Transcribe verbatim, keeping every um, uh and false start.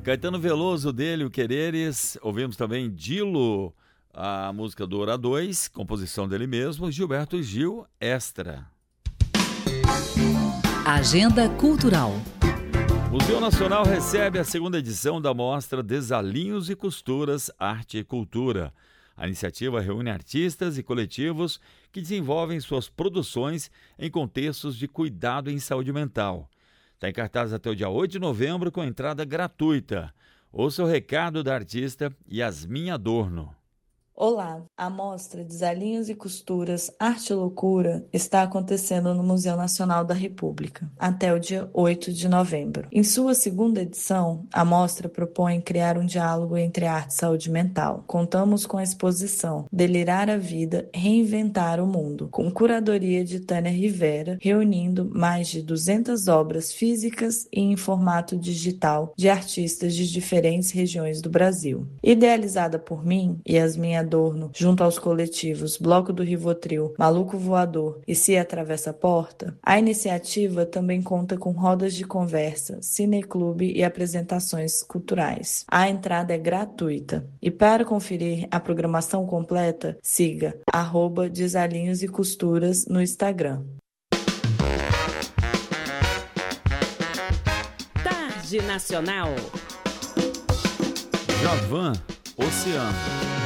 Caetano Veloso, dele, o Quereres. Ouvimos também Dilo, a música do Ora dois, composição dele mesmo. Gilberto Gil, Extra. Agenda Cultural. O Museu Nacional recebe a segunda edição da mostra Desalinhos e Costuras, Arte e Cultura. A iniciativa reúne artistas e coletivos que desenvolvem suas produções em contextos de cuidado em saúde mental. Está em cartaz até o dia oito de novembro com entrada gratuita. Ouça o recado da artista Yasmin Adorno. Olá, a mostra Desalinhos e Costuras, Arte e Loucura está acontecendo no Museu Nacional da República, até o dia oito de novembro. Em sua segunda edição, a mostra propõe criar um diálogo entre arte e saúde mental. Contamos com a exposição Delirar a Vida, Reinventar o Mundo, com curadoria de Tânia Rivera, reunindo mais de duzentas obras físicas e em formato digital de artistas de diferentes regiões do Brasil. Idealizada por mim, Yasmin Adorno, junto aos coletivos Bloco do Rivotril, Maluco Voador e Se Atravessa a Porta, a iniciativa também conta com rodas de conversa, cineclube e apresentações culturais. A entrada é gratuita. E para conferir a programação completa, siga arroba Desalinhos e Costuras no Instagram. Tarde Nacional. Javan, Oceano.